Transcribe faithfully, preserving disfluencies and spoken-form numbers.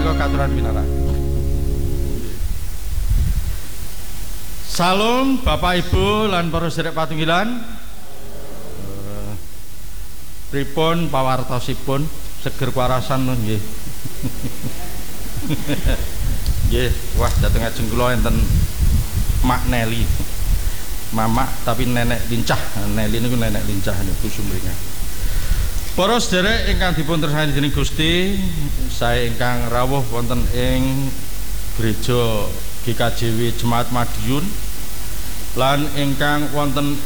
menika katuran pinarak. Salam Bapak Ibu lan para sedherek patunggilan. Uh, pripun pawartosipun seger kuarasan nggih. Nggih, wah dateng ajeng kula enten Mak Neli. Mamak tapi nenek lincah. Neli niku nenek lincah niku sumringah. Para sedherek ingkang dipun tresnani dening Gusti, saya ingkang rawuh wonten ing Gereja G K J W Jemaat Madiun lan ingkang wonten